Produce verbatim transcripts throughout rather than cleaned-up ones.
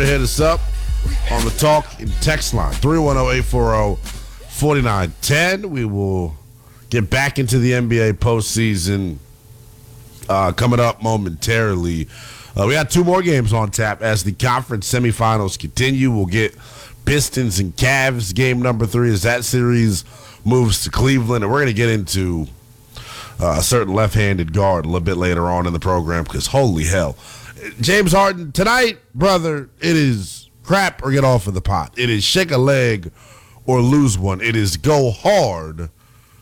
Hit us up on the talk and text line three one zero, eight four zero, four nine one zero. We will get back into the N B A postseason uh, coming up momentarily. Uh, we got two more games on tap as the conference semifinals continue. We'll get Pistons and Cavs game number three as that series moves to Cleveland, and we're going to get into uh, a certain left-handed guard a little bit later on in the program because holy hell. James Harden, tonight, brother, it is crap or get off of the pot. It is shake a leg or lose one. It is go hard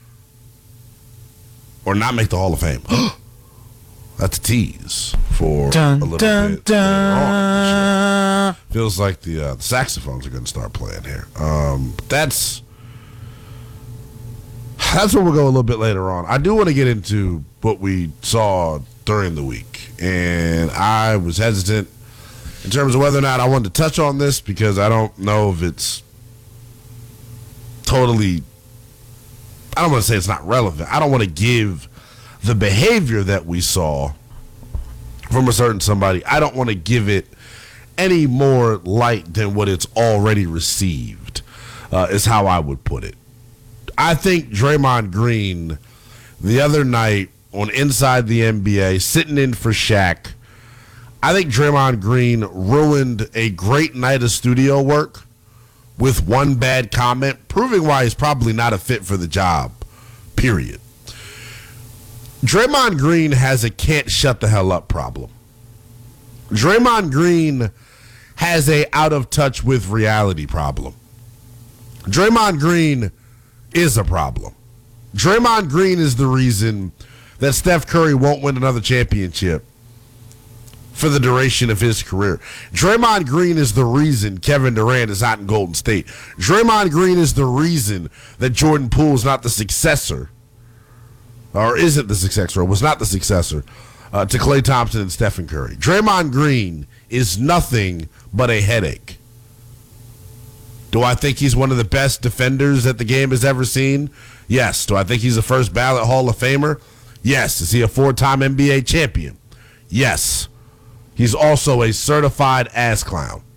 or not make the Hall of Fame. That's a tease for dun, a little dun, bit dun. later on. Sure. Feels like the, uh, the saxophones are going to start playing here. Um, that's that's where we'll go a little bit later on. I do want to get into what we saw during the week, and I was hesitant in terms of whether or not I wanted to touch on this because I don't know if it's totally, I don't want to say it's not relevant. I don't want to give the behavior that we saw from a certain somebody, I don't want to give it any more light than what it's already received, uh, is how I would put it. I think Draymond Green the other night on Inside the N B A, sitting in for Shaq, I think Draymond Green ruined a great night of studio work with one bad comment, proving why he's probably not a fit for the job, period. Draymond Green has a can't shut the hell up problem. Draymond Green has a out of touch with reality problem. Draymond Green is a problem. Draymond Green is the reason that Steph Curry won't win another championship for the duration of his career. Draymond Green is the reason Kevin Durant is out in Golden State. Draymond Green is the reason that Jordan Poole is not the successor, or isn't the successor, or was not the successor uh, to Klay Thompson and Stephen Curry. Draymond Green is nothing but a headache. Do I think he's one of the best defenders that the game has ever seen? Yes. Do I think he's a first ballot Hall of Famer? Yes. Is he a four-time N B A champion? Yes. He's also a certified ass clown.